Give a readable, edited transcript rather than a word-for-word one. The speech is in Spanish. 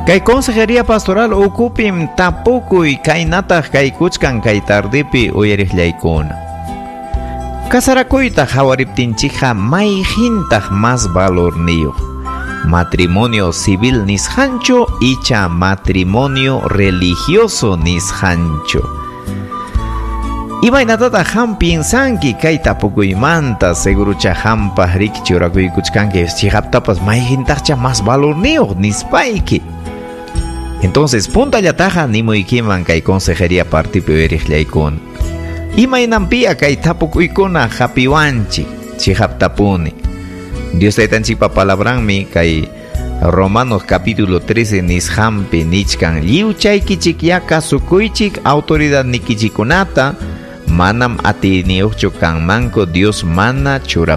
Kay Consejería Pastoral ukupim tapukuy kaynataq kay kuchkan kay tardipi uyariqllaykuna. Kasarakuyta hawariptinchikqa mayjintaq más valorniyuq. Matrimonio civil nisqanchu icha matrimonio religioso nisqanchu. Imaynatataq hampiensanki kay tapukuymanta segurucha hampaq riki churakuykuchkanki chihaptapas mayjintaqcha más valorniyuq nispayki. Entonces, puntallataja nimuykiman kay consejería partipi uyariqllaykuna. Imaynanpiya kay tapukuykuna hapiwanchik chihaptapuni. Dios taytanchikpa palabranmi kay Romanos capítulo 13 nisqanpi nichkan lliwchaykichik yakasukuychik autoridad nikichikunata manam atiniyuqchu kanmanku Dios mana